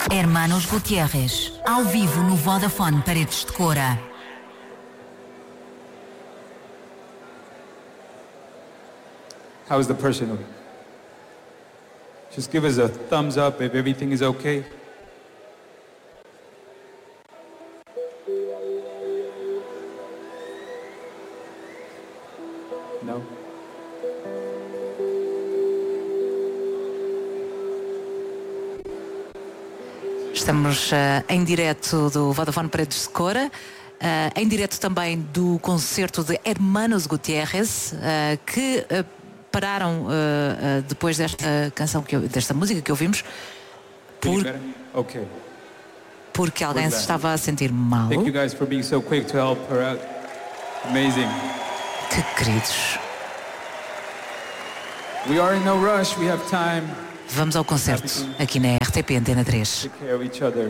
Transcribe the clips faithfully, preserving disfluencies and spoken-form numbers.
Hermanos Gutiérrez, ao vivo no Vodafone Paredes de Cora. How's the person? Just give us a thumbs up if everything is okay. No? Estamos uh, em direto do Vodafone Paredes de Cora, uh, em direto também do concerto de Hermanos Gutiérrez, uh, que uh, pararam uh, uh, depois desta canção, que eu, desta música que ouvimos, por, okay. porque alguém se estava a sentir mal. Thank you guys for being so quick to help her out. Amazing. Que queridos. We are in no rush, we have time. Vamos ao concerto aqui na R T P Antena três. Take care of each other.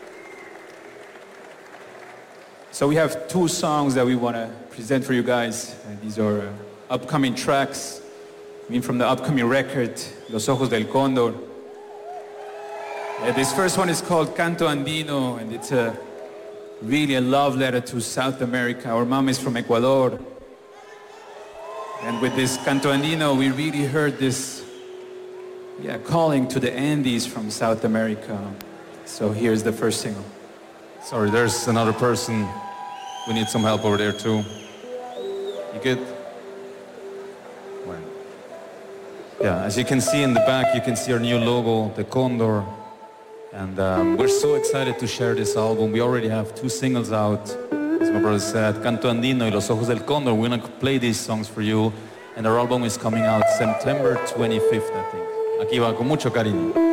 So we have two songs that we want to present for you guys. And these are uh, upcoming tracks. I mean, from the upcoming record, Los Ojos del Cóndor. Uh, this first one is called Canto Andino, and it's a really a love letter to South America. Our mom is from Ecuador. And with this Canto Andino, we really heard this yeah, calling to the Andes from South America. So here's the first single. Sorry, there's another person. We need some help over there too. You good? Well, yeah, as you can see in the back, you can see our new logo, the Condor. And um, we're so excited to share this album. We already have two singles out. As my brother said, Canto Andino y Los Ojos del Cóndor. We're going to play these songs for you. And our album is coming out September twenty-fifth, I think. Aquí va, con mucho cariño.